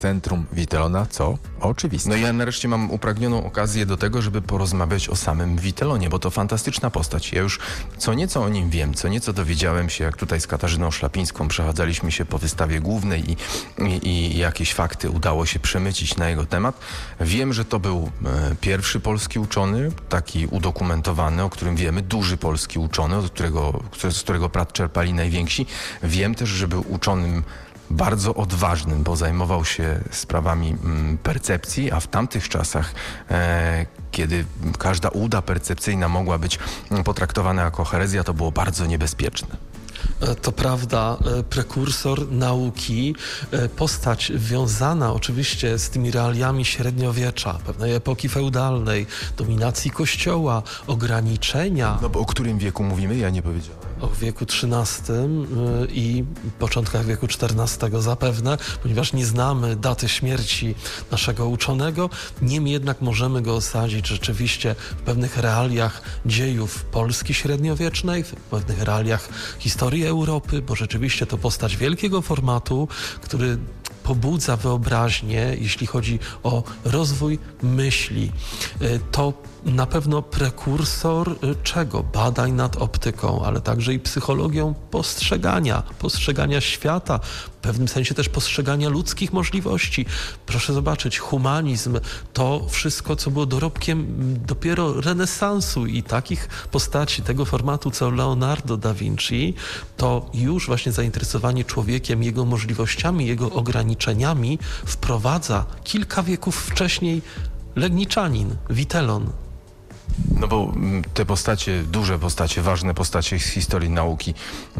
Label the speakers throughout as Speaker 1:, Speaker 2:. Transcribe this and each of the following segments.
Speaker 1: Centrum Witelona, co oczywiste. No ja nareszcie mam upragnioną okazję do tego, żeby porozmawiać o samym Witelonie, bo to fantastyczna postać. Ja już co nieco o nim wiem, co nieco dowiedziałem się, jak tutaj z Katarzyną Szlapińską przechadzaliśmy się po wystawie głównej i jakieś fakty udało się przemycić na jego temat. Wiem, że to był pierwszy polski uczony, taki udokumentowany, o którym wiemy, duży polski uczony, z którego prac czerpali najwięksi. Wiem też, że był uczonym bardzo odważnym, bo zajmował się sprawami percepcji, a w tamtych czasach, kiedy każda uda percepcyjna mogła być potraktowana jako herezja, to było bardzo niebezpieczne.
Speaker 2: To prawda, prekursor nauki, postać wiązana oczywiście z tymi realiami średniowiecza, pewnej epoki feudalnej, dominacji kościoła, ograniczenia.
Speaker 1: No bo o którym wieku mówimy? Ja nie powiedziałem.
Speaker 2: O wieku XIII i początkach wieku XIV zapewne, ponieważ nie znamy daty śmierci naszego uczonego, niemniej jednak możemy go osadzić rzeczywiście w pewnych realiach dziejów Polski średniowiecznej, w pewnych realiach historii Europy, bo rzeczywiście to postać wielkiego formatu, który pobudza wyobraźnię, jeśli chodzi o rozwój myśli. To na pewno prekursor czego? Badań nad optyką, ale także i psychologią postrzegania świata, w pewnym sensie też postrzegania ludzkich możliwości. Proszę zobaczyć, humanizm to wszystko, co było dorobkiem dopiero renesansu i takich postaci tego formatu, co Leonardo da Vinci, to już właśnie zainteresowanie człowiekiem, jego możliwościami, jego ograniczeniami wprowadza kilka wieków wcześniej Legniczanin, Witelon.
Speaker 1: No bo te postacie, duże postacie, ważne postacie z historii nauki,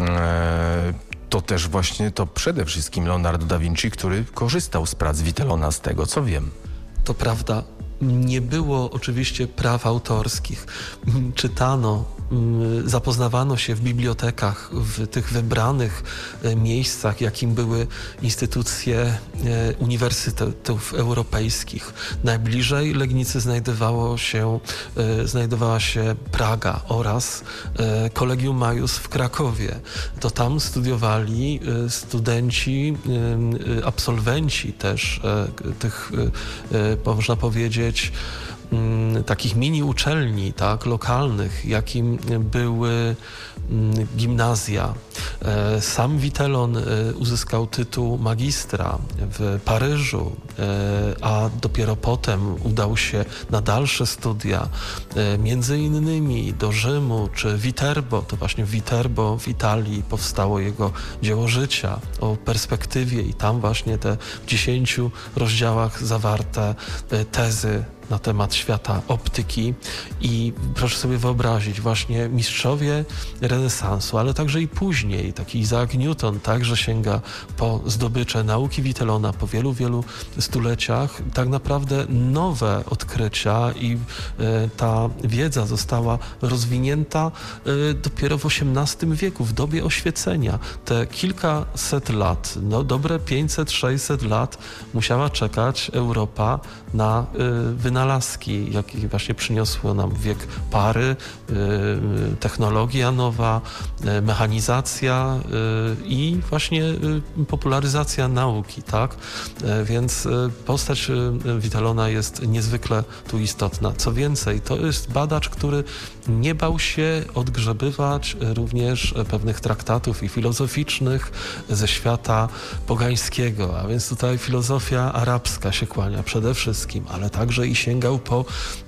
Speaker 1: to też właśnie to przede wszystkim Leonardo da Vinci, który korzystał z prac Witelona, z tego co wiem.
Speaker 2: To prawda. Nie było oczywiście praw autorskich. Czytano, zapoznawano się w bibliotekach, w tych wybranych miejscach, jakim były instytucje uniwersytetów europejskich. Najbliżej Legnicy znajdowała się Praga oraz Collegium Maius w Krakowie. To tam studiowali studenci, absolwenci też tych, można powiedzieć, takich mini uczelni, tak, lokalnych, jakim były gimnazja. Sam Witelon uzyskał tytuł magistra w Paryżu, a dopiero potem udał się na dalsze studia, między innymi do Rzymu czy Viterbo. To właśnie w Viterbo w Italii powstało jego dzieło życia o perspektywie i tam właśnie te w 10 rozdziałach zawarte tezy na temat świata optyki i proszę sobie wyobrazić, właśnie mistrzowie renesansu, ale także i później, taki Isaac Newton także sięga po zdobycze nauki Witelona po wielu, wielu stuleciach. Tak naprawdę nowe odkrycia i ta wiedza została rozwinięta dopiero w XVIII wieku, w dobie oświecenia. Te kilkaset lat, no dobre 500-600 lat musiała czekać Europa na wynalazki, jakie właśnie przyniosło nam wiek pary, technologia nowa, mechanizacja i właśnie popularyzacja nauki, tak? Więc postać Witelona jest niezwykle tu istotna. Co więcej, to jest badacz, który nie bał się odgrzebywać również pewnych traktatów i filozoficznych ze świata pogańskiego, a więc tutaj filozofia arabska się kłania przede wszystkim, ale także i sięgał po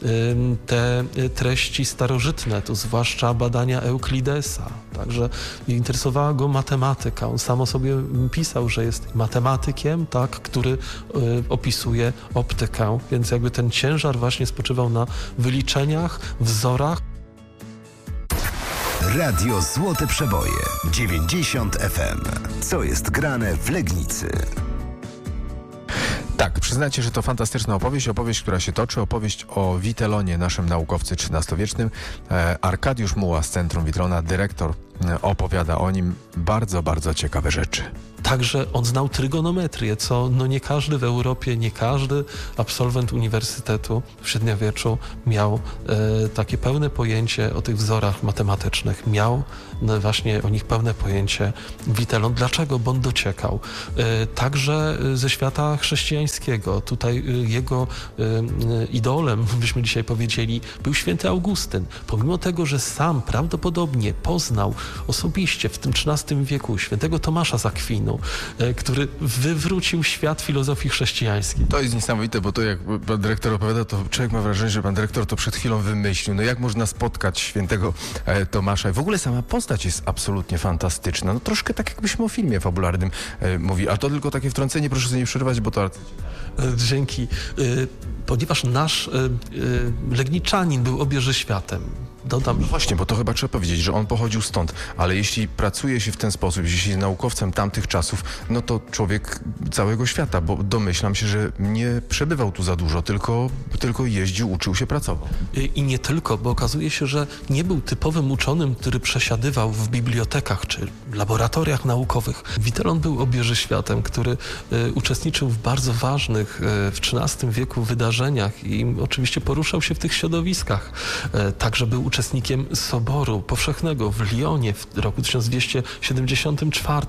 Speaker 2: te treści starożytne, tu zwłaszcza badania Euklidesa. Także interesowała go matematyka. On sam o sobie pisał, że jest matematykiem, tak, który opisuje optykę, więc jakby ten ciężar właśnie spoczywał na wyliczeniach, wzorach.
Speaker 3: Radio Złote Przeboje 90 FM. Co jest grane w Legnicy?
Speaker 1: Tak, przyznacie, że to fantastyczna opowieść, która się toczy, opowieść o Witelonie, naszym naukowcy XIII-wiecznym. Arkadiusz Muła z Centrum Witelona, dyrektor, opowiada o nim bardzo, bardzo ciekawe rzeczy.
Speaker 2: Tak Także on znał trygonometrię, co no nie każdy w Europie, nie każdy absolwent uniwersytetu w średniowieczu miał takie pełne pojęcie o tych wzorach matematycznych. Miał właśnie o nich pełne pojęcie Witelon. Dlaczego? Bo on dociekał. Także ze świata chrześcijańskiego. Tutaj jego idolem, byśmy dzisiaj powiedzieli, był święty Augustyn. Pomimo tego, że sam prawdopodobnie poznał osobiście w tym XIII wieku świętego Tomasza z Akwinu, który wywrócił świat filozofii chrześcijańskiej.
Speaker 1: To jest niesamowite, bo to jak pan dyrektor opowiada, to człowiek ma wrażenie, że pan dyrektor to przed chwilą wymyślił. No jak można spotkać świętego Tomasza? W ogóle sama postać jest absolutnie fantastyczna. No troszkę tak jakbyśmy o filmie fabularnym mówi. A to tylko takie wtrącenie, proszę sobie nie przerywać, bo to...
Speaker 2: Dzięki. Ponieważ nasz Legniczanin był obieży światem. Dodam.
Speaker 1: No właśnie, bo to chyba trzeba powiedzieć, że on pochodził stąd, ale jeśli pracuje się w ten sposób, jeśli jest naukowcem tamtych czasów, no to człowiek całego świata, bo domyślam się, że nie przebywał tu za dużo, tylko jeździł, uczył się, pracował.
Speaker 2: I nie tylko, bo okazuje się, że nie był typowym uczonym, który przesiadywał w bibliotekach czy laboratoriach naukowych. Witelon był obieży światem, który uczestniczył w bardzo ważnych w XIII wieku wydarzeniach i oczywiście poruszał się w tych środowiskach. Także był uczestnikiem Soboru Powszechnego w Lyonie w roku 1274.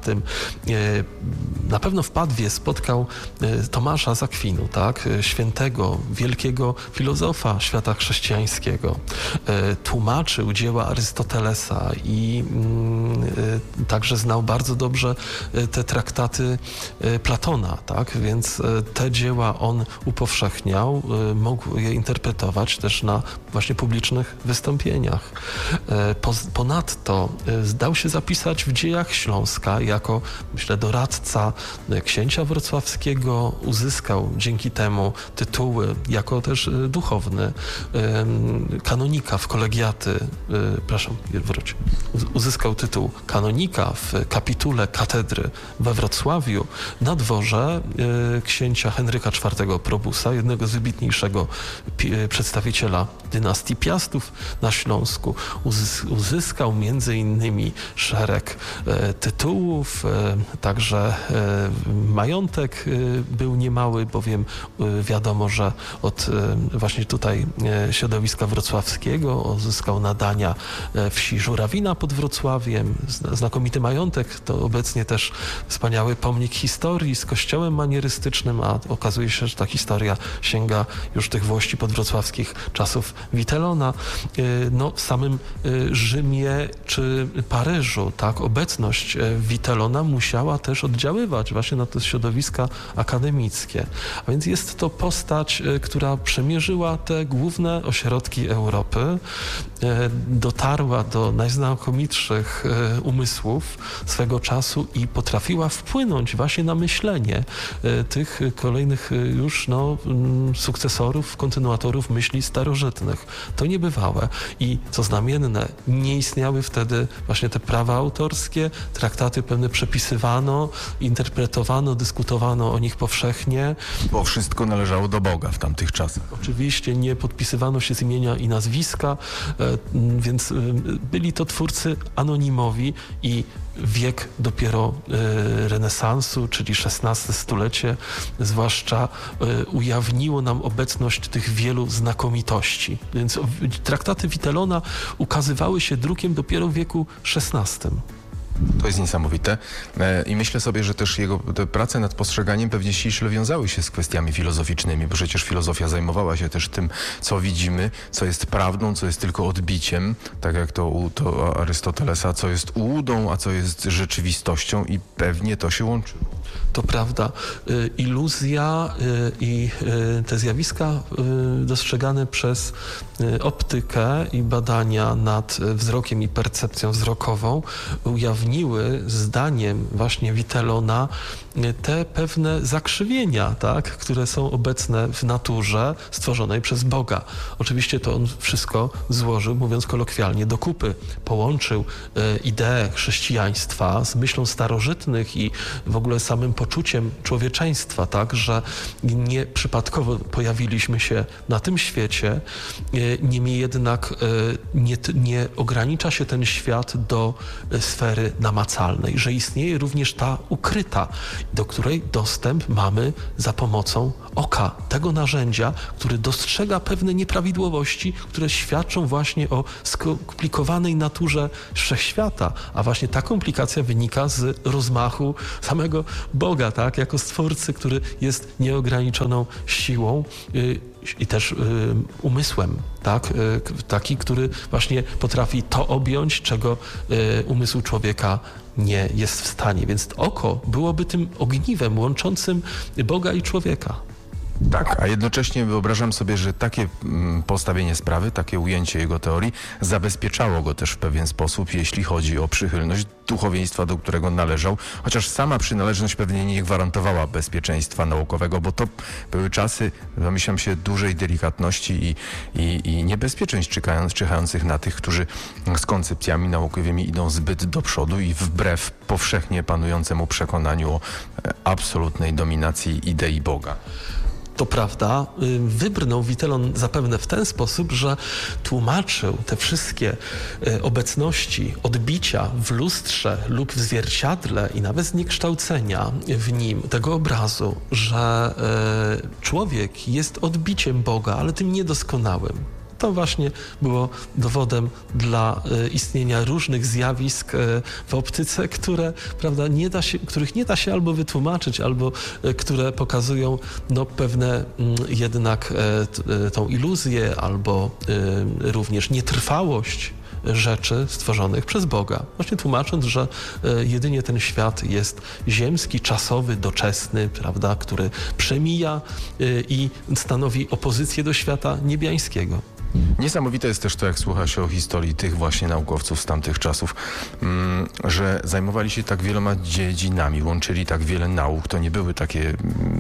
Speaker 2: Na pewno w Padwie spotkał Tomasza z Akwinu, tak? Świętego, wielkiego filozofa świata chrześcijańskiego. Tłumaczył dzieła Arystotelesa i także znał bardzo dobrze te traktaty Platona, tak? Więc te dzieła on upowszechniał, mógł je interpretować też na właśnie publicznych wystąpieniach. Ponadto zdał się zapisać w Dziejach Śląska jako, myślę, doradca księcia wrocławskiego. Uzyskał dzięki temu tytuły jako też duchowny kanonika w kolegiaty, uzyskał tytuł kanonika w kapitule katedry we Wrocławiu na dworze księcia Henryka IV Probusa, jednego z wybitniejszego przedstawiciela dynastii Piastów na Śląsku. Uzyskał między innymi szereg tytułów, także majątek był niemały, bowiem wiadomo, że od właśnie tutaj środowiska wrocławskiego uzyskał nadania wsi Żurawina pod Wrocławiem, znakomity majątek, to obecnie też wspaniały pomnik historii z kościołem manierystycznym, a okazuje się, że ta historia sięga już tych włości podwrocławskich czasów Witelona. No, w samym Rzymie czy Paryżu, tak, obecność Witelona musiała też oddziaływać właśnie na te środowiska akademickie. A więc jest to postać, która przemierzyła te główne ośrodki Europy, dotarła do najznakomitszych umysłów swego czasu i potrafiła wpłynąć właśnie na myślenie tych kolejnych już sukcesorów, kontynuatorów myśli starożytnych. To niebywałe. I co znamienne, nie istniały wtedy właśnie te prawa autorskie, traktaty pewne przepisywano, interpretowano, dyskutowano o nich powszechnie.
Speaker 1: Bo wszystko należało do Boga w tamtych czasach.
Speaker 2: Oczywiście nie podpisywano się z imienia i nazwiska, więc byli to twórcy anonimowi i wiek dopiero renesansu, czyli XVI stulecie, zwłaszcza ujawniło nam obecność tych wielu znakomitości. Więc traktaty Witelona ukazywały się drukiem dopiero w wieku XVI.
Speaker 1: To jest niesamowite i myślę sobie, że też jego te prace nad postrzeganiem pewnie ściśle wiązały się z kwestiami filozoficznymi, bo przecież filozofia zajmowała się też tym, co widzimy, co jest prawdą, co jest tylko odbiciem, tak jak to u Arystotelesa, co jest ułudą, a co jest rzeczywistością i pewnie to się łączyło.
Speaker 2: To prawda. Iluzja i te zjawiska dostrzegane przez optykę i badania nad wzrokiem i percepcją wzrokową ujawniły zdaniem właśnie Witelona te pewne zakrzywienia, tak, które są obecne w naturze stworzonej przez Boga. Oczywiście to on wszystko złożył, mówiąc kolokwialnie, do kupy. Połączył ideę chrześcijaństwa z myślą starożytnych i w ogóle samym poczuciem człowieczeństwa, tak, że nie przypadkowo pojawiliśmy się na tym świecie, niemniej jednak nie ogranicza się ten świat do sfery namacalnej, że istnieje również ta ukryta, do której dostęp mamy za pomocą oka, tego narzędzia, który dostrzega pewne nieprawidłowości, które świadczą właśnie o skomplikowanej naturze wszechświata, a właśnie ta komplikacja wynika z rozmachu samego Boga, tak, jako Stwórcy, który jest nieograniczoną siłą i też umysłem, tak, taki, który właśnie potrafi to objąć, czego umysł człowieka nie jest w stanie. Więc oko byłoby tym ogniwem łączącym Boga i człowieka.
Speaker 1: Tak, a jednocześnie wyobrażam sobie, że takie postawienie sprawy, takie ujęcie jego teorii zabezpieczało go też w pewien sposób, jeśli chodzi o przychylność duchowieństwa, do którego należał, chociaż sama przynależność pewnie nie gwarantowała bezpieczeństwa naukowego, bo to były czasy, domyślam się, dużej delikatności i niebezpieczeństw czyhających na tych, którzy z koncepcjami naukowymi idą zbyt do przodu i wbrew powszechnie panującemu przekonaniu o absolutnej dominacji idei Boga.
Speaker 2: To prawda, wybrnął Witellon zapewne w ten sposób, że tłumaczył te wszystkie obecności, odbicia w lustrze lub w zwierciadle i nawet zniekształcenia w nim tego obrazu, że człowiek jest odbiciem Boga, ale tym niedoskonałym. To właśnie było dowodem dla istnienia różnych zjawisk w optyce, które, prawda, których nie da się albo wytłumaczyć, albo które pokazują pewne jednak tą iluzję, albo również nietrwałość rzeczy stworzonych przez Boga. Właśnie tłumacząc, że jedynie ten świat jest ziemski, czasowy, doczesny, prawda, który przemija i stanowi opozycję do świata niebiańskiego.
Speaker 1: Niesamowite jest też to, jak słucha się o historii tych właśnie naukowców z tamtych czasów, że zajmowali się tak wieloma dziedzinami, łączyli tak wiele nauk. To nie były takie,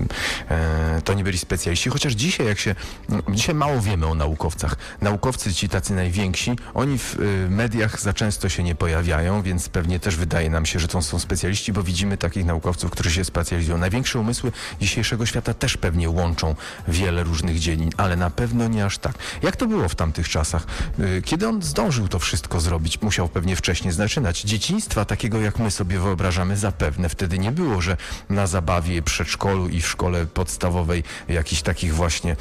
Speaker 1: to nie byli specjaliści, chociaż dzisiaj mało wiemy o naukowcach. Naukowcy ci tacy najwięksi, oni w mediach za często się nie pojawiają, więc pewnie też wydaje nam się, że to są specjaliści, bo widzimy takich naukowców, którzy się specjalizują. Największe umysły dzisiejszego świata też pewnie łączą wiele różnych dziedzin, ale na pewno nie aż tak. Jak to było w tamtych czasach? Kiedy on zdążył to wszystko zrobić? Musiał pewnie wcześniej zaczynać. Dzieciństwa takiego, jak my sobie wyobrażamy, zapewne wtedy nie było, że na zabawie, przedszkolu i w szkole podstawowej jakichś takich właśnie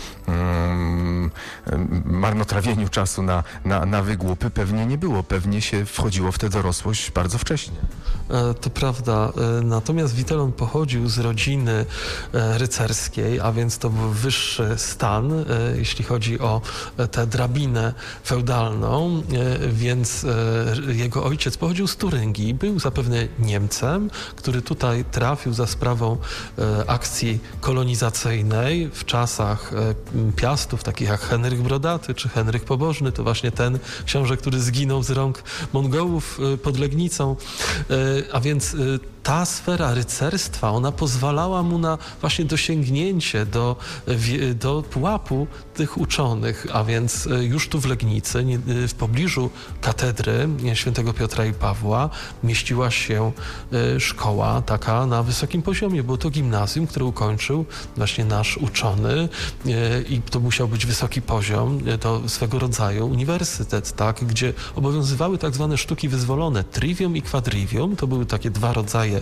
Speaker 1: marnotrawieniu czasu na wygłupy pewnie nie było. Pewnie się wchodziło w tę dorosłość bardzo wcześnie.
Speaker 2: To prawda. Natomiast Witellon pochodził z rodziny rycerskiej, a więc to był wyższy stan, jeśli chodzi o tę drabinę feudalną, więc jego ojciec pochodził z Turyngii, był zapewne Niemcem, który tutaj trafił za sprawą akcji kolonizacyjnej w czasach piastów, takich jak Henryk Brodaty czy Henryk Pobożny, to właśnie ten książę, który zginął z rąk Mongołów pod Legnicą, a więc ta sfera rycerstwa, ona pozwalała mu na właśnie dosięgnięcie do pułapu tych uczonych, a więc już tu w Legnicy, w pobliżu katedry świętego Piotra i Pawła, mieściła się szkoła taka na wysokim poziomie. Było to gimnazjum, które ukończył właśnie nasz uczony i to musiał być wysoki poziom, to swego rodzaju uniwersytet, tak, gdzie obowiązywały tak zwane sztuki wyzwolone, trivium i quadrivium, to były takie dwa rodzaje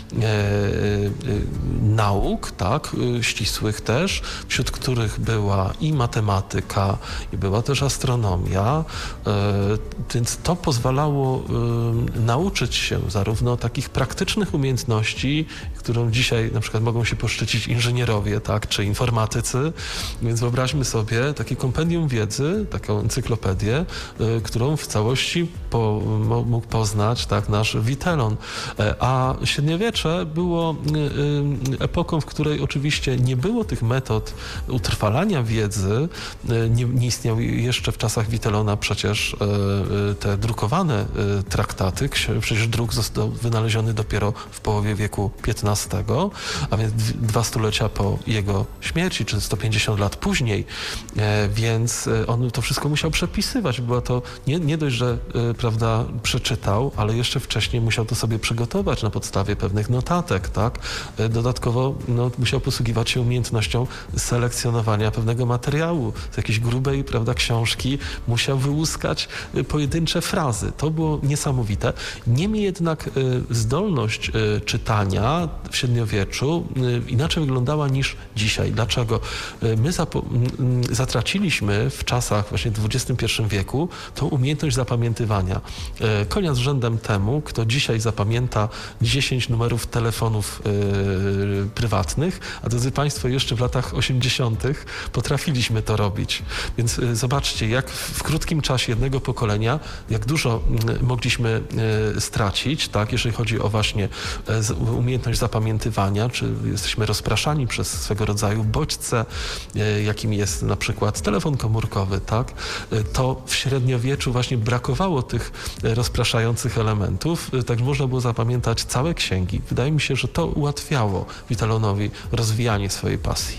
Speaker 2: nauk, tak, ścisłych też, wśród których była i matematyka, i była też astronomia, więc to pozwalało nauczyć się zarówno takich praktycznych umiejętności, którą dzisiaj na przykład mogą się poszczycić inżynierowie, tak, czy informatycy, więc wyobraźmy sobie takie kompendium wiedzy, taką encyklopedię, którą w całości mógł poznać, tak, nasz Witellon, a średniowiecze było epoką, w której oczywiście nie było tych metod utrwalania wiedzy, nie istniały jeszcze w czasach Witellona przecież te drukowane traktaty, przecież druk został wynaleziony dopiero w połowie wieku XV, a więc 2 stulecia po jego śmierci, czy 150 lat później, więc on to wszystko musiał przepisywać. Była to nie dość, że prawda, przeczytał, ale jeszcze wcześniej musiał to sobie przygotować na podstawie podstawie pewnych notatek, tak? Dodatkowo musiał posługiwać się umiejętnością selekcjonowania pewnego materiału z jakiejś grubej, prawda, książki, musiał wyłuskać pojedyncze frazy. To było niesamowite. Niemniej jednak zdolność czytania w średniowieczu inaczej wyglądała niż dzisiaj. Dlaczego? My zatraciliśmy w czasach właśnie w XXI wieku tą umiejętność zapamiętywania. Konia z rzędem temu, kto dzisiaj zapamięta 10 numerów telefonów prywatnych, a drodzy Państwo, jeszcze w latach 80. potrafiliśmy to robić. Więc zobaczcie, jak w krótkim czasie jednego pokolenia, jak dużo mogliśmy stracić, tak, jeżeli chodzi o właśnie umiejętność zapamiętywania, czy jesteśmy rozpraszani przez swego rodzaju bodźce, jakim jest na przykład telefon komórkowy, tak, to w średniowieczu właśnie brakowało tych rozpraszających elementów, tak można było zapamiętać całe księgi. Wydaje mi się, że to ułatwiało Witelonowi rozwijanie swojej pasji.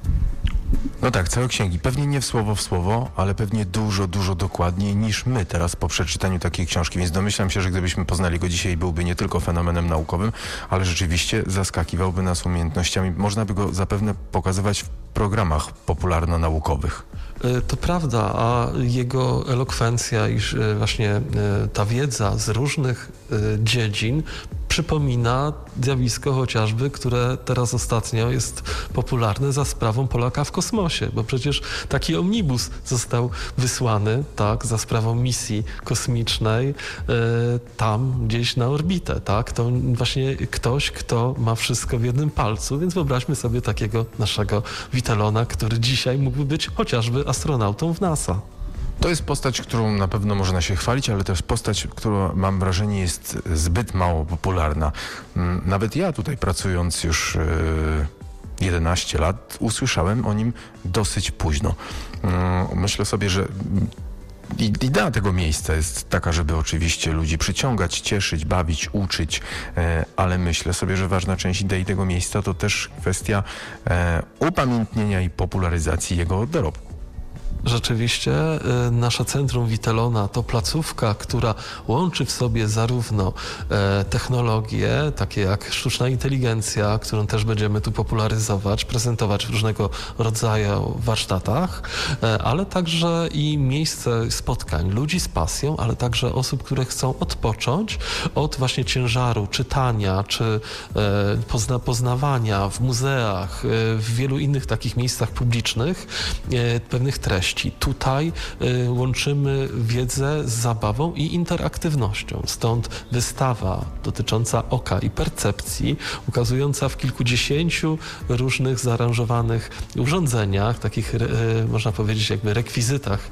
Speaker 1: No tak, całe księgi. Pewnie nie w słowo, ale pewnie dużo, dużo dokładniej niż my teraz po przeczytaniu takiej książki. Więc domyślam się, że gdybyśmy poznali go dzisiaj, byłby nie tylko fenomenem naukowym, ale rzeczywiście zaskakiwałby nas umiejętnościami. Można by go zapewne pokazywać w programach popularno-naukowych.
Speaker 2: To prawda, a jego elokwencja i właśnie ta wiedza z różnych dziedzin przypomina zjawisko chociażby, które teraz ostatnio jest popularne za sprawą Polaka w kosmosie, bo przecież taki omnibus został wysłany, tak, za sprawą misji kosmicznej tam gdzieś na orbitę, tak, to właśnie ktoś, kto ma wszystko w jednym palcu, więc wyobraźmy sobie takiego naszego Witelona, który dzisiaj mógłby być chociażby astronautą w NASA.
Speaker 1: To jest postać, którą na pewno można się chwalić, ale też postać, która mam wrażenie jest zbyt mało popularna. Nawet ja tutaj pracując już 11 lat usłyszałem o nim dosyć późno. Myślę sobie, że idea tego miejsca jest taka, żeby oczywiście ludzi przyciągać, cieszyć, bawić, uczyć, ale myślę sobie, że ważna część idei tego miejsca to też kwestia upamiętnienia i popularyzacji jego dorobku.
Speaker 2: Rzeczywiście nasze Centrum Witelona to placówka, która łączy w sobie zarówno technologie, takie jak sztuczna inteligencja, którą też będziemy tu popularyzować, prezentować w różnego rodzaju warsztatach, ale także i miejsce spotkań ludzi z pasją, ale także osób, które chcą odpocząć od właśnie ciężaru czytania czy poznawania w muzeach, w wielu innych takich miejscach publicznych pewnych treści. Tutaj łączymy wiedzę z zabawą i interaktywnością. Stąd wystawa dotycząca oka i percepcji, ukazująca w kilkudziesięciu różnych zaaranżowanych urządzeniach, takich można powiedzieć jakby rekwizytach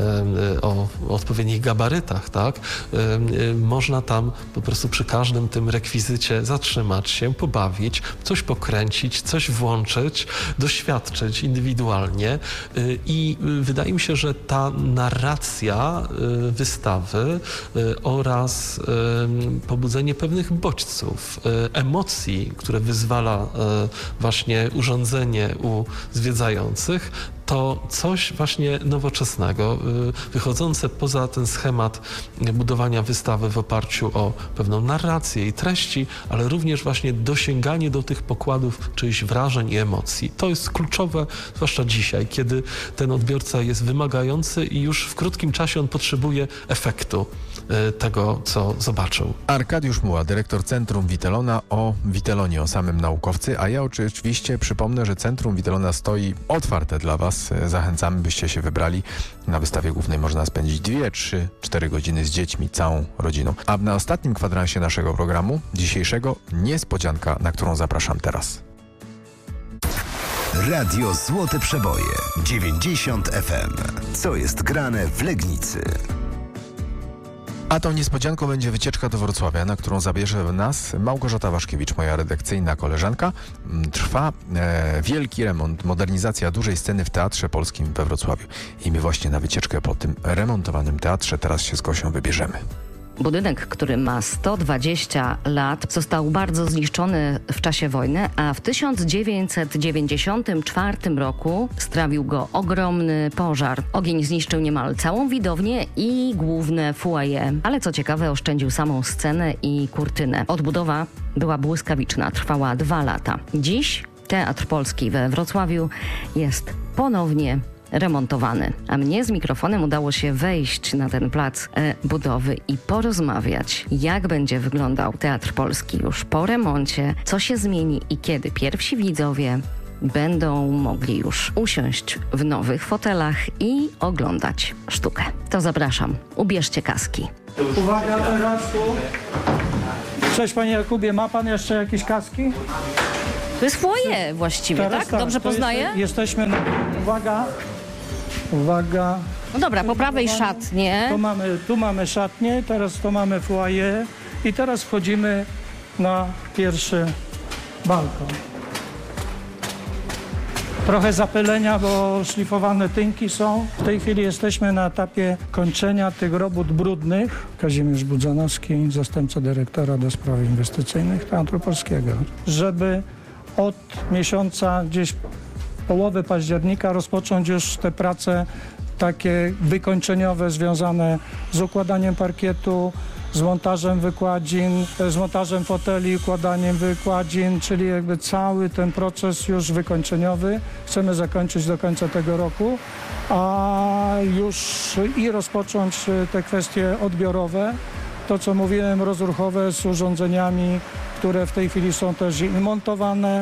Speaker 2: o odpowiednich gabarytach, tak? Można tam po prostu przy każdym tym rekwizycie zatrzymać się, pobawić, coś pokręcić, coś włączyć, doświadczyć indywidualnie i wydaje mi się, że ta narracja wystawy oraz pobudzenie pewnych bodźców, emocji, które wyzwala właśnie urządzenie u zwiedzających, to coś właśnie nowoczesnego, wychodzące poza ten schemat budowania wystawy w oparciu o pewną narrację i treści, ale również właśnie dosięganie do tych pokładów czyichś wrażeń i emocji. To jest kluczowe, zwłaszcza dzisiaj, kiedy ten odbiorca jest wymagający i już w krótkim czasie on potrzebuje efektu tego, co zobaczył.
Speaker 1: Arkadiusz Muła, dyrektor Centrum Witelona, o Witelonie, o samym naukowcy, a ja oczywiście przypomnę, że Centrum Witelona stoi otwarte dla Was. Zachęcamy, byście się wybrali. Na wystawie głównej można spędzić 2, 3, 4 godziny z dziećmi, całą rodziną. A na ostatnim kwadransie naszego programu dzisiejszego niespodzianka, na którą zapraszam teraz.
Speaker 3: Radio Złote Przeboje 90 FM. Co jest grane w Legnicy?
Speaker 1: A tą niespodzianką będzie wycieczka do Wrocławia, na którą zabierze nas Małgorzata Waszkiewicz, moja redakcyjna koleżanka. Trwa wielki remont, modernizacja dużej sceny w Teatrze Polskim we Wrocławiu. I my właśnie na wycieczkę po tym remontowanym teatrze teraz się z Gosią wybierzemy.
Speaker 4: Budynek, który ma 120 lat, został bardzo zniszczony w czasie wojny, a w 1994 roku strawił go ogromny pożar. Ogień zniszczył niemal całą widownię i główne foyer. Ale co ciekawe, oszczędził samą scenę i kurtynę. Odbudowa była błyskawiczna, trwała 2 lata. Dziś Teatr Polski we Wrocławiu jest ponownie remontowany. A mnie z mikrofonem udało się wejść na ten plac budowy i porozmawiać, jak będzie wyglądał Teatr Polski już po remoncie, co się zmieni i kiedy pierwsi widzowie będą mogli już usiąść w nowych fotelach i oglądać sztukę. To zapraszam. Ubierzcie kaski.
Speaker 5: Uwaga, teraz tu. Cześć panie Jakubie, ma pan jeszcze jakieś kaski?
Speaker 4: To jest foyer właściwie,
Speaker 5: Teraz
Speaker 4: tak? Dobrze poznaję?
Speaker 5: Jesteśmy na... Uwaga.
Speaker 4: No dobra, po prawej szatnie.
Speaker 5: Tu mamy szatnię, teraz to mamy foyer i teraz wchodzimy na pierwszy balkon. Trochę zapylenia, bo szlifowane tynki są. W tej chwili jesteśmy na etapie kończenia tych robót brudnych. Kazimierz Budzanowski, zastępca dyrektora do spraw inwestycyjnych Teatru Polskiego. Żeby od miesiąca gdzieś połowy października rozpocząć już te prace takie wykończeniowe związane z układaniem parkietu, z montażem wykładzin, z montażem foteli, układaniem wykładzin, czyli jakby cały ten proces już wykończeniowy chcemy zakończyć do końca tego roku, a już i rozpocząć te kwestie odbiorowe, to co mówiłem, rozruchowe z urządzeniami, które w tej chwili są też i montowane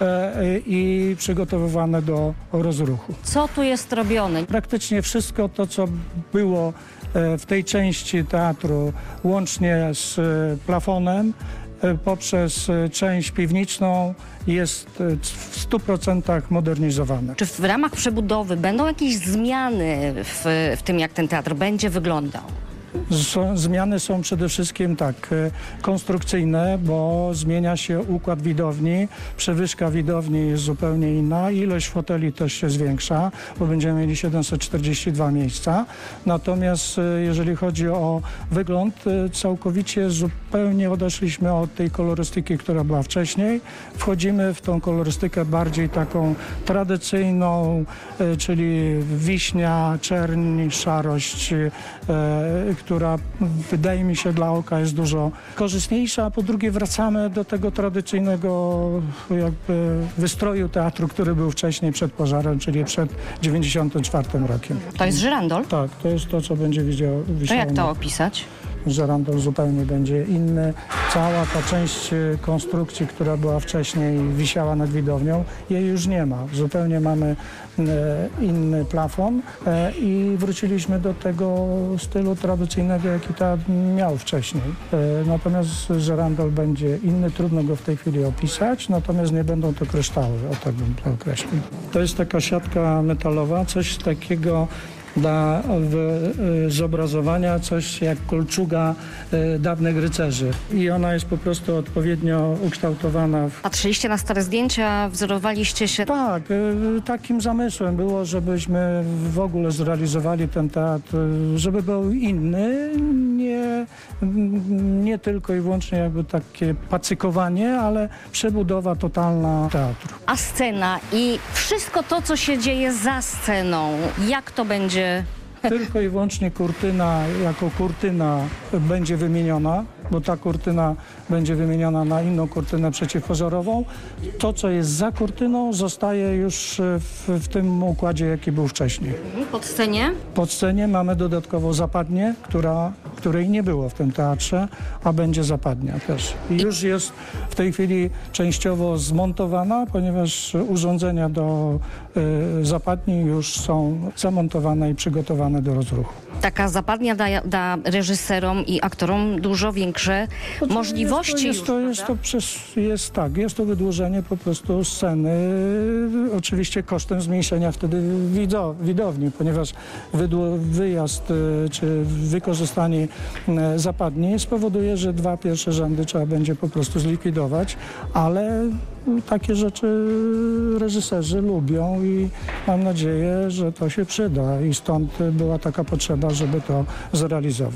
Speaker 5: i przygotowywane do rozruchu.
Speaker 4: Co tu jest robione?
Speaker 5: Praktycznie wszystko to, co było w tej części teatru, łącznie z plafonem, poprzez część piwniczą, jest w 100% modernizowane.
Speaker 4: Czy w ramach przebudowy będą jakieś zmiany w tym, jak ten teatr będzie wyglądał?
Speaker 5: Zmiany są przede wszystkim konstrukcyjne, bo zmienia się układ widowni, przewyżka widowni jest zupełnie inna, ilość foteli też się zwiększa, bo będziemy mieli 742 miejsca. Natomiast jeżeli chodzi o wygląd, całkowicie zupełnie odeszliśmy od tej kolorystyki, która była wcześniej. Wchodzimy w tą kolorystykę bardziej taką tradycyjną, czyli wiśnia, czerń, szarość, która wydaje mi się dla oka jest dużo korzystniejsza, a po drugie wracamy do tego tradycyjnego jakby wystroju teatru, który był wcześniej przed pożarem, czyli przed 1994 rokiem.
Speaker 4: To jest żyrandol?
Speaker 5: Tak, to jest to, co będzie widziało.
Speaker 4: To jak to opisać?
Speaker 5: Żyrandol zupełnie będzie inny. Cała ta część konstrukcji, która była wcześniej, wisiała nad widownią, jej już nie ma. Zupełnie mamy inny plafon i wróciliśmy do tego stylu tradycyjnego, jaki teatr miał wcześniej. Natomiast żyrandol będzie inny, trudno go w tej chwili opisać, natomiast nie będą to kryształy, o tak bym to określił. To jest taka siatka metalowa, coś takiego dla zobrazowania, coś jak kolczuga dawnych rycerzy. I ona jest po prostu odpowiednio ukształtowana.
Speaker 4: Patrzyliście na stare zdjęcia, wzorowaliście się?
Speaker 5: Tak, takim zamysłem było, żebyśmy w ogóle zrealizowali ten teatr, żeby był inny, nie tylko i wyłącznie jakby takie pacykowanie, ale przebudowa totalna teatru.
Speaker 4: A scena i wszystko to, co się dzieje za sceną, jak to będzie?
Speaker 5: Tylko i wyłącznie kurtyna jako kurtyna będzie wymieniona, bo ta kurtyna będzie wymieniona na inną kurtynę przeciwpożarową. To, co jest za kurtyną, zostaje już w tym układzie, jaki był wcześniej.
Speaker 4: Pod scenie?
Speaker 5: Pod scenie mamy dodatkowo zapadnię, której nie było w tym teatrze, a będzie zapadnia też. I już jest w tej chwili częściowo zmontowana, ponieważ urządzenia do zapadni już są zamontowane i przygotowane do rozruchu.
Speaker 4: Taka zapadnia da reżyserom i aktorom dużo większe możliwości.
Speaker 5: Jest to wydłużenie po prostu sceny, oczywiście kosztem zmniejszenia wtedy widowni, ponieważ wyjazd czy wykorzystanie zapadni spowoduje, że 2 pierwsze rzędy trzeba będzie po prostu zlikwidować, ale takie rzeczy reżyserzy lubią i mam nadzieję, że to się przyda i stąd była taka potrzeba, żeby to zrealizować.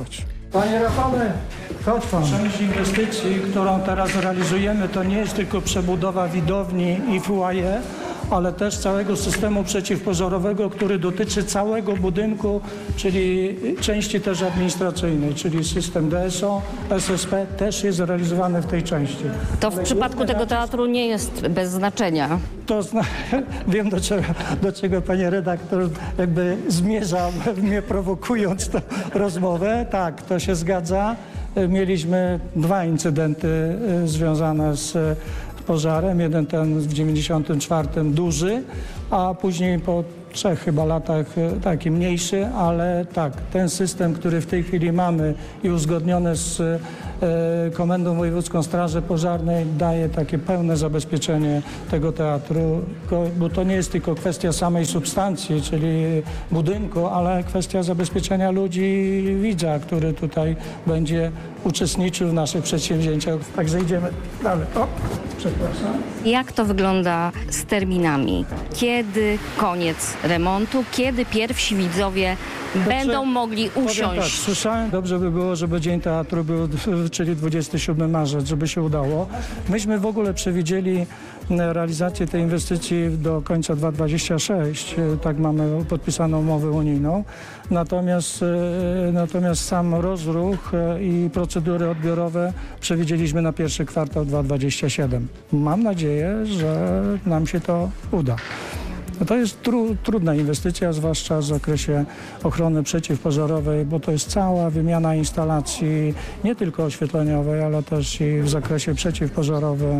Speaker 5: Panie Rafale, chodź pan. Część inwestycji, którą teraz realizujemy, to nie jest tylko przebudowa widowni i foyer, ale też całego systemu przeciwpożarowego, który dotyczy całego budynku, czyli części też administracyjnej, czyli system DSO, SSP też jest realizowany w tej części.
Speaker 4: To w przypadku tego teatru nie jest bez znaczenia.
Speaker 5: Wiem, do czego pani redaktor jakby zmierza, mnie prowokując tę rozmowę. Tak, to się zgadza. Mieliśmy 2 incydenty związane z pożarem. Jeden ten w 94 duży, a później po 3 chyba latach taki mniejszy, ale tak, ten system, który w tej chwili mamy i uzgodniony z Komendą Wojewódzką Straży Pożarnej, daje takie pełne zabezpieczenie tego teatru, bo to nie jest tylko kwestia samej substancji, czyli budynku, ale kwestia zabezpieczenia ludzi i widza, który tutaj będzie uczestniczył w naszych przedsięwzięciach. Także idziemy dalej. O, przepraszam.
Speaker 4: Jak to wygląda z terminami? Kiedy koniec remontu? Kiedy pierwsi widzowie będą mogli usiąść?
Speaker 5: Tak, słyszałem, dobrze by było, żeby Dzień Teatru był, czyli 27 marzec, żeby się udało. Myśmy w ogóle przewidzieli realizację tej inwestycji do końca 2026. Tak mamy podpisaną umowę unijną. Natomiast sam rozruch i procedury odbiorowe przewidzieliśmy na pierwszy kwartał 2027. Mam nadzieję, że nam się to uda. To jest trudna inwestycja, zwłaszcza w zakresie ochrony przeciwpożarowej, bo to jest cała wymiana instalacji, nie tylko oświetleniowej, ale też i w zakresie przeciwpożarowym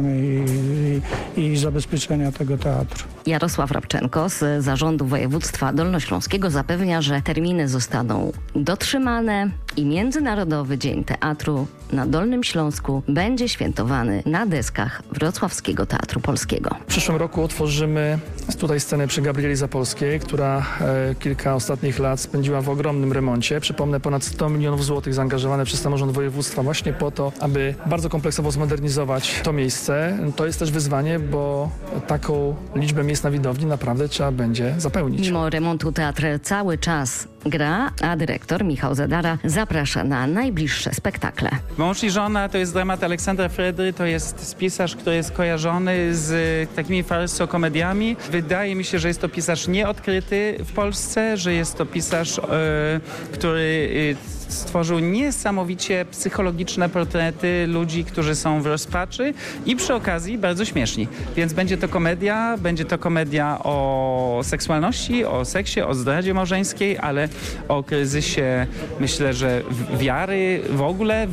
Speaker 5: i zabezpieczenia tego teatru.
Speaker 4: Jarosław Rabczenko z Zarządu Województwa Dolnośląskiego zapewnia, że terminy zostaną dotrzymane i Międzynarodowy Dzień Teatru na Dolnym Śląsku będzie świętowany na deskach Wrocławskiego Teatru Polskiego.
Speaker 6: W przyszłym roku otworzymy tutaj scenę przy Gabrieli Zapolskiej, która kilka ostatnich lat spędziła w ogromnym remoncie. Przypomnę, ponad 100 milionów złotych zaangażowane przez samorząd województwa właśnie po to, aby bardzo kompleksowo zmodernizować to miejsce. To jest też wyzwanie, bo taką liczbę miejsc na widowni naprawdę trzeba będzie zapełnić.
Speaker 4: Mimo remontu teatr cały czas gra, a dyrektor Michał Zadara zaprasza na najbliższe spektakle.
Speaker 7: Mąż i żona to jest dramat Aleksandra Fredry, to jest pisarz, który jest kojarzony z takimi farso-komediami. Wydaje mi się, że jest to pisarz nieodkryty w Polsce, że jest to pisarz, który stworzył niesamowicie psychologiczne portrety ludzi, którzy są w rozpaczy i przy okazji bardzo śmieszni. Więc będzie to komedia o seksualności, o seksie, o zdradzie małżeńskiej, ale o kryzysie, myślę, że wiary w ogóle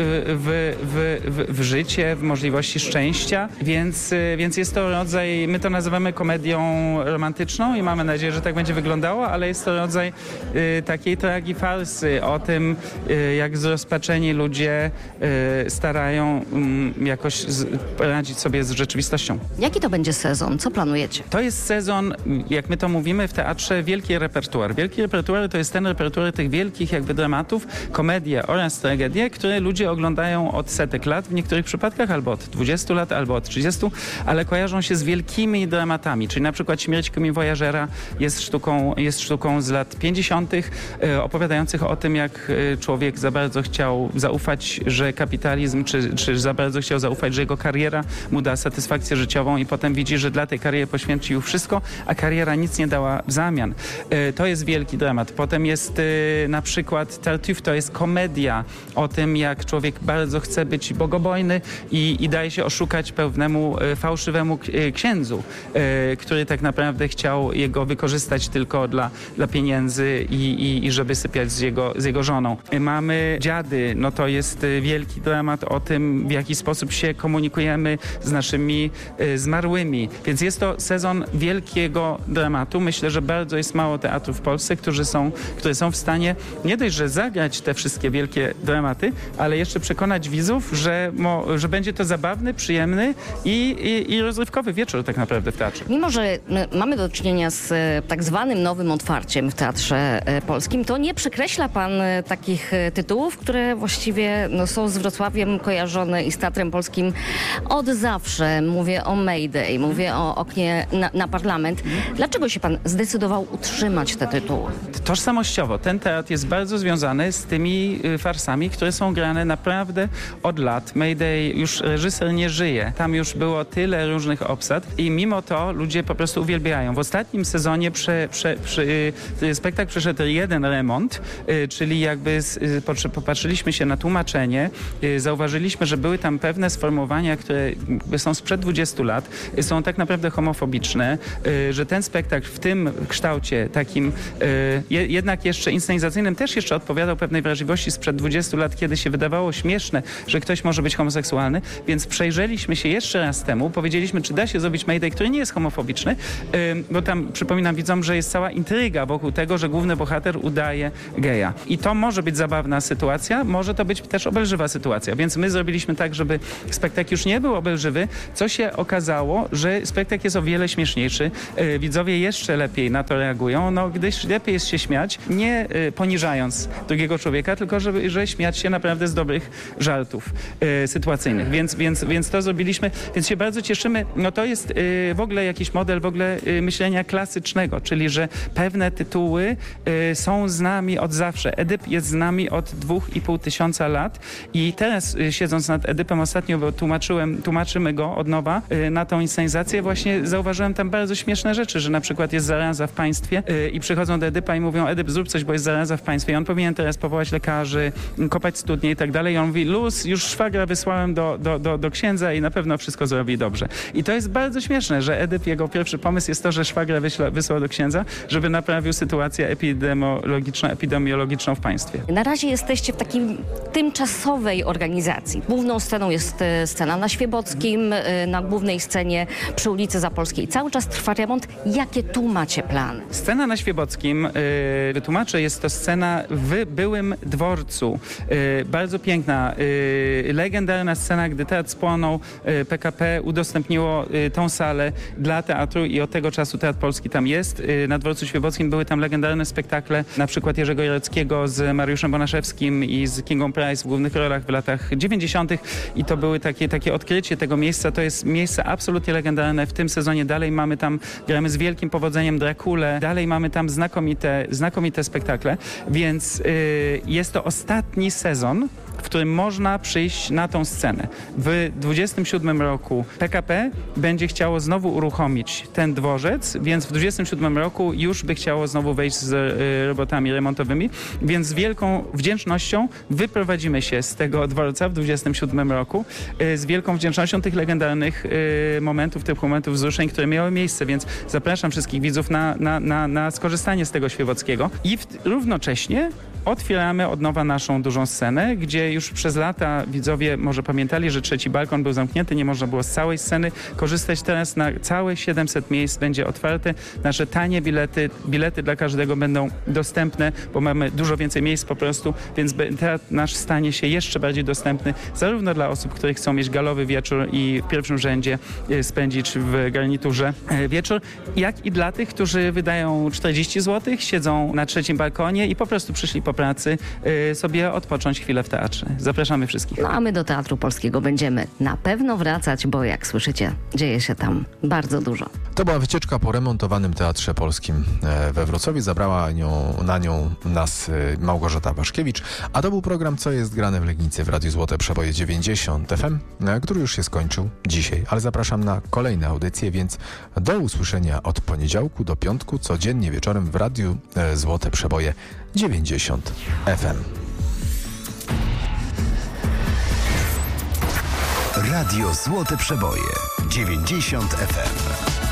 Speaker 7: w życie, w możliwości szczęścia. Więc jest to rodzaj, my to nazywamy komedią romantyczną i mamy nadzieję, że tak będzie wyglądało, ale jest to rodzaj takiej tragifarsy o tym, jak zrozpaczeni ludzie starają jakoś radzić sobie z rzeczywistością.
Speaker 4: Jaki to będzie sezon? Co planujecie?
Speaker 7: To jest sezon, jak my to mówimy w teatrze, wielki repertuar. Wielki repertuar to jest ten repertuar tych wielkich jakby dramatów, komedie oraz tragedie, które ludzie oglądają od setek lat, w niektórych przypadkach albo od 20 lat, albo od 30, ale kojarzą się z wielkimi dramatami, czyli na przykład Śmierć Voyagera jest sztuką z lat 50. opowiadających o tym, jak człowiek za bardzo chciał zaufać, że kapitalizm, czy za bardzo chciał zaufać, że jego kariera mu da satysfakcję życiową i potem widzi, że dla tej kariery poświęcił wszystko, a kariera nic nie dała w zamian. To jest wielki dramat. Potem jest na przykład Tartuffe, to jest komedia o tym, jak człowiek bardzo chce być bogobojny i daje się oszukać pewnemu fałszywemu księdzu, który tak naprawdę chciał jego wykorzystać tylko dla pieniędzy i żeby sypiać z jego żoną. Mamy Dziady, no to jest wielki dramat o tym, w jaki sposób się komunikujemy z naszymi zmarłymi. Więc jest to sezon wielkiego dramatu. Myślę, że bardzo jest mało teatrów w Polsce, które są w stanie nie dość, że zagrać te wszystkie wielkie dramaty, ale jeszcze przekonać widzów, że będzie to zabawny, przyjemny i rozrywkowy wieczór tak naprawdę w teatrze.
Speaker 4: Mimo, że mamy do czynienia z tak zwanym nowym otwarciem w Teatrze Polskim, to nie przekreśla pan takich tytułów, które właściwie są z Wrocławiem kojarzone i z Teatrem Polskim od zawsze. Mówię o Mayday, mówię o Oknie na Parlament. Dlaczego się pan zdecydował utrzymać te tytuły?
Speaker 7: Tożsamościowo ten teatr jest bardzo związany gramy z tymi farsami, które są grane naprawdę od lat. Mayday, już reżyser nie żyje. Tam już było tyle różnych obsad i mimo to ludzie po prostu uwielbiają. W ostatnim sezonie spektakl przeszedł jeden remont, czyli jakby popatrzyliśmy się na tłumaczenie, zauważyliśmy, że były tam pewne sformułowania, które są sprzed 20 lat, są tak naprawdę homofobiczne, że ten spektakl w tym kształcie takim jednak jeszcze inscenizacyjnym też jeszcze odpowiadał pewnej wrażliwości sprzed 20 lat, kiedy się wydawało śmieszne, że ktoś może być homoseksualny, więc przejrzeliśmy się jeszcze raz temu, powiedzieliśmy, czy da się zrobić Mayday, który nie jest homofobiczny, bo tam przypominam widzom, że jest cała intryga wokół tego, że główny bohater udaje geja. I to może być zabawna sytuacja, może to być też obelżywa sytuacja, więc my zrobiliśmy tak, żeby spektakl już nie był obelżywy, co się okazało, że spektakl jest o wiele śmieszniejszy. Widzowie jeszcze lepiej na to reagują, gdyż lepiej jest się śmiać, nie poniżając drugiego człowieka, tylko że śmiać się naprawdę z dobrych żartów sytuacyjnych. Więc to zrobiliśmy, więc się bardzo cieszymy. To jest w ogóle jakiś model myślenia klasycznego, czyli że pewne tytuły są z nami od zawsze. Edyp jest z nami od 2500 lat i teraz siedząc nad Edypem ostatnio, bo tłumaczymy go od nowa na tą inscenizację, właśnie zauważyłem tam bardzo śmieszne rzeczy, że na przykład jest zaraza w państwie i przychodzą do Edypa i mówią: Edyp, zrób coś, bo jest zaraza w państwie i on powinien teraz powołać lekarzy, kopać studnie i tak dalej. I on mówi: luz, już szwagra wysłałem do księdza i na pewno wszystko zrobi dobrze. I to jest bardzo śmieszne, że Edyp, jego pierwszy pomysł jest to, że szwagra wysłał do księdza, żeby naprawił sytuację epidemiologiczną w państwie.
Speaker 4: Na razie jesteście w takim tymczasowej organizacji. Główną sceną jest scena na Świebockim, na głównej scenie przy ulicy Zapolskiej. Cały czas trwa remont. Jakie tu macie plany?
Speaker 7: Scena na Świebockim, wytłumaczę, jest to scena w byłym dworcu. Bardzo piękna, legendarna scena, gdy teatr spłonął, PKP udostępniło tą salę dla teatru i od tego czasu Teatr Polski tam jest. Na dworcu Świebockim były tam legendarne spektakle, na przykład Jerzego Jareckiego z Mariuszem Bonaszewskim i z Kingą Price w głównych rolach w latach 90. i to były takie odkrycie tego miejsca. To jest miejsce absolutnie legendarne. W tym sezonie dalej mamy tam, gramy z wielkim powodzeniem Drakulę, dalej mamy tam znakomite spektakle, więc jest to ostatni sezon, w którym można przyjść na tą scenę. W 27 roku PKP będzie chciało znowu uruchomić ten dworzec, więc w 27 roku już by chciało znowu wejść z robotami remontowymi, więc z wielką wdzięcznością wyprowadzimy się z tego dworca w 27 roku, z wielką wdzięcznością tych legendarnych momentów, tych momentów wzruszeń, które miały miejsce, więc zapraszam wszystkich widzów na skorzystanie z tego Świebockiego i równocześnie otwieramy od nowa naszą dużą scenę, gdzie już przez lata widzowie może pamiętali, że trzeci balkon był zamknięty, nie można było z całej sceny korzystać. Teraz na całe 700 miejsc będzie otwarte. Nasze tanie bilety dla każdego będą dostępne, bo mamy dużo więcej miejsc po prostu, więc teatr nasz stanie się jeszcze bardziej dostępny zarówno dla osób, które chcą mieć galowy wieczór i w pierwszym rzędzie spędzić w garniturze wieczór, jak i dla tych, którzy wydają 40 zł, siedzą na trzecim balkonie i po prostu przyszli po pracy sobie odpocząć chwilę w teatrze. Zapraszamy wszystkich.
Speaker 4: No a my do Teatru Polskiego będziemy na pewno wracać, bo jak słyszycie, dzieje się tam bardzo dużo.
Speaker 1: To była wycieczka po remontowanym Teatrze Polskim we Wrocławiu. Zabrała na nią nas Małgorzata Waszkiewicz, a to był program Co jest grane w Legnicy w Radiu Złote Przeboje 90 FM, który już się skończył dzisiaj, ale zapraszam na kolejne audycje, więc do usłyszenia od poniedziałku do piątku, codziennie wieczorem w Radiu Złote Przeboje 90 FM.
Speaker 3: Radio Złote Przeboje 90 FM.